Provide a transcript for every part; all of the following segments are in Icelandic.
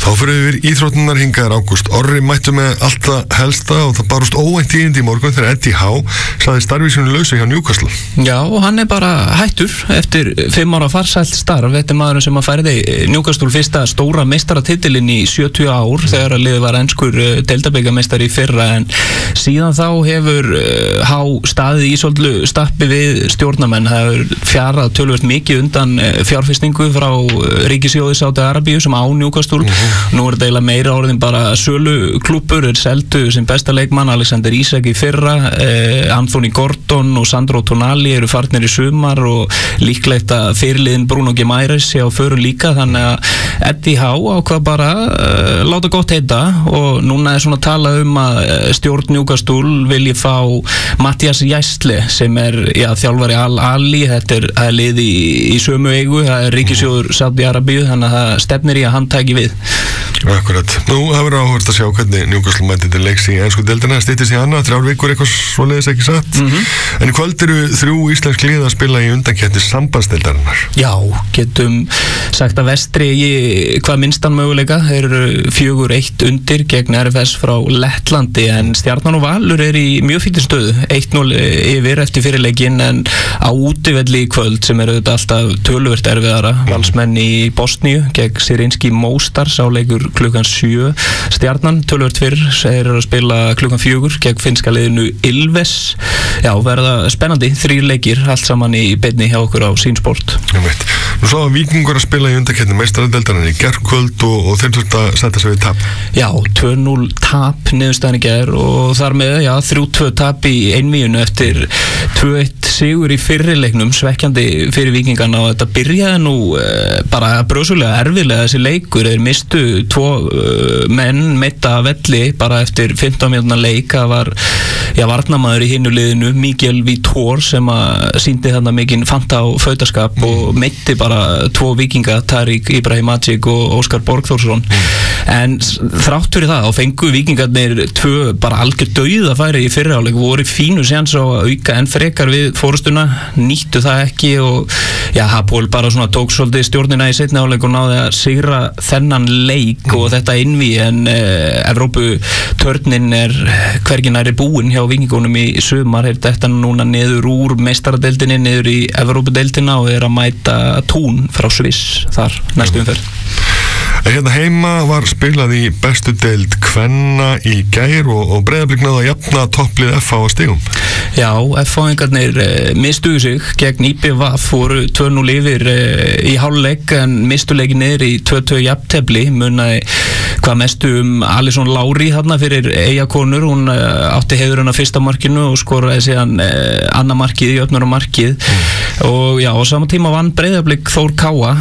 Þá fyrir við íþróttunar hingað Ágúst Orri mættu með allt það helsta og það barust óvænt tíðindi í morgun þegar Eddie Howe sagði starfi sínu lausu hjá Newcastle. Já, og hann bara hættur eftir 5 ára farsælt starf. Þetta maðurinn sem að færði Newcastle fyrsta stóra meistaratitilinn í 70 ár þegar að liðið var enskur deildabikarmeistari í fyrra, en síðan þá hefur Howe staðið í svolítið stappi við stjórnamenn. Það hefur fjarað töluvert mikið undan fjárfestingu frá ríkissjóði Sádi-Arabíu sem á Newcastle. Nú þetta eiginlega meira orðin bara söluklúbbur, seldu sem besta leikmann Alexander Isak í fyrra, Anthony Gordon og Sandro Tonali eru farnir í sumar og líklegt að fyrirliðin Bruno Guimaraes sé á förum líka, þannig að Eddie Howe ákvað bara láta gott heita og núna svona talað að stjórn Newcastle vilji fá Mattias Jaisle sem þjálfari Al-Ali. Þetta er lið í sömu eigu, það er ríkissjóður Sádi-Arabíu, þannig að það stefnir í að hann tæki við. Akkurat. Nú, það verður áhugavert að sjá hvernig Newcastle mætir til leiks í ensku deildina, styttist í hana, 3 vikur eitthvað svoleiðis ekki satt. En í kvöld eru 3 íslensk lið að spila í undankeppni sambandsdeildarinnar. Já, getum sagt að Vestri hvað minnstan möguleika, þeir eru 4-1 undir gegn RFS frá Lettlandi, en Stjarnan og Valur er í mjög fínni stöðu, 1-0 yfir eftir fyrirleikinn, en á útivelli í kvöld sem eru þetta alltaf töluvert erfiðara, Valsmenn í Bosníu gegn Sirinski Mostar, sáleikur klukkan 7. Stjarnan töluvert fyrr eru að spila klukkan 4 gegn finnska liðinu Ilves. Já, verða spennandi, 3 leikir allt saman í beinni hjá okkur á Sýnsport. Nú svo að Víkingur að spila í undankeppni meistaradeildarinnar í gærkvöld og þeir þurft að setja sig við tap. Já, 2-0 tap niðurstaðan í gær og þar með 3-2 tap í einvíunu eftir 2-1 sigur í fyrri leiknum, svekkjandi fyrir Víkingana, og þetta byrjaði nú bara brösulega erfiðlega þessi leikur. Þeir mistu 2 menn meitta velli bara eftir 15 mínútna leik. Það var varnarmaður í hinu liðinu, Miguel Vitor, sem að sýndi þarna mikinn fanta á fautaskap og meitti bara 2 víkinga, Tariq Ibrahimagic og Óskar Borgþórsson. En þrátt fyrir það, þá fengu víkingarnir 2 bara algjör dauðafæri í fyrri hálfleik, voru fínu séns á að auka enn frekar við fórustuna, nýttu það ekki og Hapoel bara svona tók svolítið stjórnina í seinni hálfleik og náði að sigra þennan leik og þetta innví, en Evróputörnin er hvergi nærri búinn hjá Víkingunum í sumar. Þetta núna niður úr meistaradeildinni niður í Evrópudeildina og er að mæta Tún frá Sviss þar næstu umferð. Hérna heima var spilað í bestu deild kvenna í gær og Breiðablik náði að jafna topplið FH á stigum. Já, FH-ingarnir mistuðu sig gegn IBVF, voru 2-0 yfir í hálfleik en mistu leikin niður í 2-2 jafntefli. Munaði hvað mestu Alison Lári þarna fyrir Eyjakonur, hún átti heiðurinn á fyrsta markinu og skoraði síðan annað markið í jöfnunarmarkið og á sama tíma vann Breiðablik Þór Káa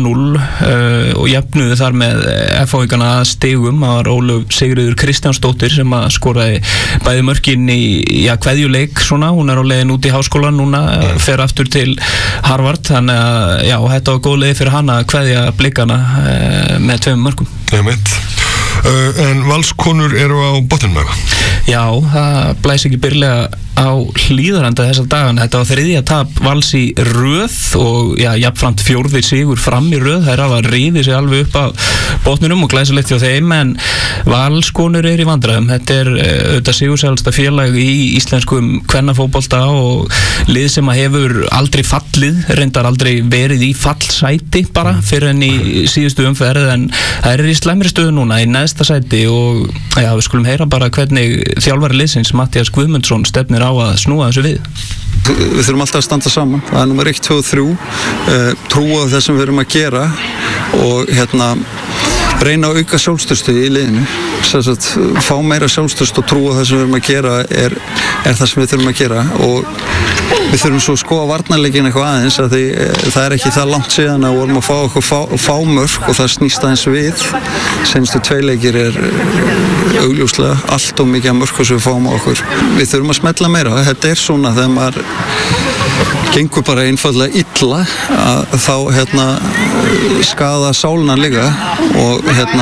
2-0 og jafnuðu þar með FH-ingarna stigum. Það var Ólöf Sigríður Kristjánsdóttir sem að skoraði bæði mörkin í kveðjuleik svona, hún er á leiðin út í háskólan núna, fer aftur til Harvard, þannig að þetta var góð leið fyrir hana að kveðja Blikana með 2 mörkum. En Valskonur eru á botninum. Já, það blæs ekki byrlega á Hlíðarenda þessa dagana. Þetta var 3. tap Vals í röð og jafnframt 4. sigur fram í röð. Þær hafa rifið sig alveg upp á botninum og glæsilegt hjá þeim, en Valskonur er í vandræðum. Þetta er auðvitað sigursælasta félag í íslenskum kvennafótbolta og lið sem að hefur aldrei fallið, reyndar aldrei verið í fallsæti bara fyrir enn í síðustu umferð, en það er í slæmri stöðu núna í neðsta sæti og við skulum heyra bara hvernig þjálfari liðsins Matthías Guðmundsson stefnir á að snúa þessu við. Við þurfum alltaf að standa saman, það er númer 1, 2 og 3, trúa á það sem við erum að gera og reyna að auka sjálfstöðstu í liðinu. Fá meira sjálfstöðst og trúa á það sem við erum að gera er það sem við þurfum að gera og við þurfum svo að skoða varnarleikin eitthvað aðeins að því það er ekki það langt síðan að vorum að fá okkur fá mörk og það snýst aðeins við. Seinustu 2 leikir er augljóslega allt og mikið mörk sem við fáum á okkur. Við þurfum að smetla meira. Þetta er svona þegar maður gengur bara einfallega illa að þá skaða sálina líka og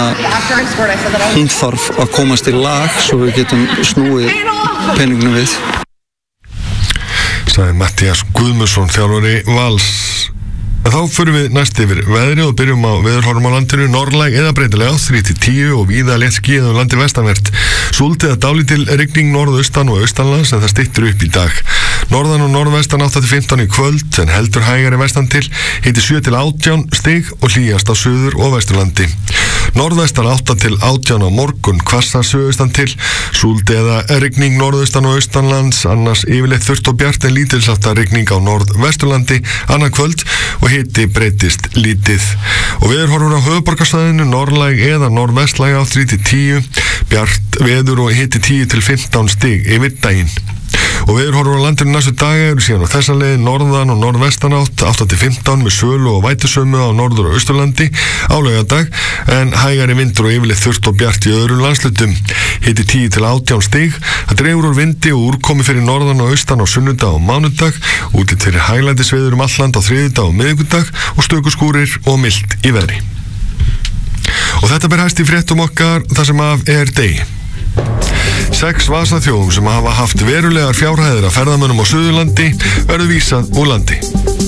hún þarf að komast í lag svo við getum snúið peningunum við. Sagði Matthías Guðmundsson, þjálfari Vals. En þá förum við næst yfir veðri og byrjum á veðurhorfum á landinu, norðlæg eða breytileg átt 3-10 og víða létt skýjað um landið vestanvert. Súld eða dálítil rigning norðaustan og austanlands en það styttir upp í dag. Norðan og norðvestan 8-15 í kvöld en heldur hægari vestan til, hiti 7-18 stig og hlýjast á suður og vesturlandi. Norðvestan 8-18 á morgun, hvassa suðaustan til, súld eða rigning norðaustan og austanlands, annars yfirleitt þurrt og bjart en lítilsháttar rigning á norðvesturlandi annað kvöld og hiti breytist lítið. Og veðurhorfur á höfuðborgarsvæðinu, norðlæg eða norðvestlæg á 3-10, bjart veður og hiti 10-15 stig yfir daginn. Og veðurhorfur á landinu næstu daga eru síðan á þessa leið norðan og norðvestan átt 8-15 með sölu og vætusömu á norður og austurlandi á laugardag en hægari vindur og yfirleitt þurrt og bjart í öðrum landslutum. Hiti 10-18 stig. Það dregur úr vindi og úrkomi fyrir norðan og austan á sunnudag og mánudag, útlit fyrir hæglændisveður um alland á þriðjudag og miðvikudag og stökuskúrir og milt í veðri. Og þetta ber hæst í fréttum okkar þar sem af er degi. 6 vasaþjóðum sem hafa haft verulegar fjárhæðir af ferðamönnum á Suðurlandi verður vísað úr landi.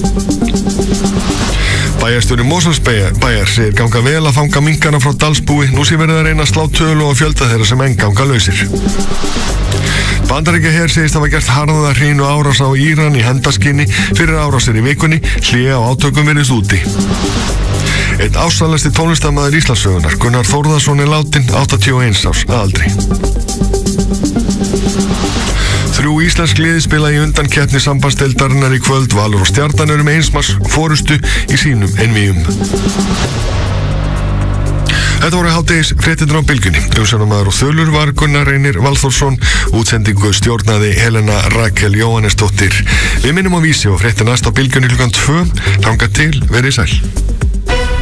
Bæjarstjóri Mosfellsbæjar segir ganga vel að fanga minkana frá Dalsbúi, nú sé verið að reyna að slá tölu og fjölda þeirra sem enn ganga lausir. Bandaríkjaher segist hafa gert harða hrínu árás á Íran í hendaskinni fyrir árásir í vikunni, hlé á átökum virðist úti. Einn ástsælasti tónlistarmaður Íslandssögunar, Gunnar Þórðarson er látinn, 81 árs að aldri. 3 íslensk lið spila í undankeppni sambandsdeildarinnar í kvöld. Valur og Stjarnan eru með einsmars forystu í sínum einvígum. Þetta voru hádegis fréttirnar á Bylgjunni. Umsjónarmaður og þulur var Gunnar Reynir Valþórsson, útsendingu stjórnaði Helena Rakel Jóhannesdóttir. Við minnum á Vísi og fréttir næst á Bylgjunni klukkan 2. Þangað til, verið sæl.